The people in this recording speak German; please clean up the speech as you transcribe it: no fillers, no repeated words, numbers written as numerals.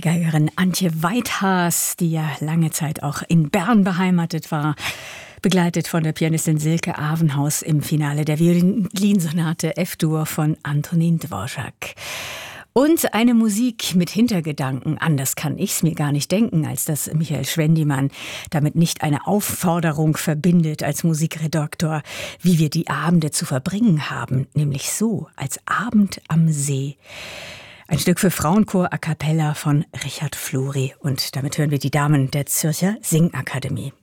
Geigerin Antje Weithaas, die ja lange Zeit auch in Bern beheimatet war, begleitet von der Pianistin Silke Avenhaus im Finale der Violinsonate F-Dur von Antonin Dvorak. Und eine Musik mit Hintergedanken, anders kann ich's mir gar nicht denken, als dass Michael Schwendimann damit nicht eine Aufforderung verbindet als Musikredaktor, wie wir die Abende zu verbringen haben, nämlich so, als Abend am See. Ein Stück für Frauenchor a cappella von Richard Flori. Und damit hören wir die Damen der Zürcher Singakademie.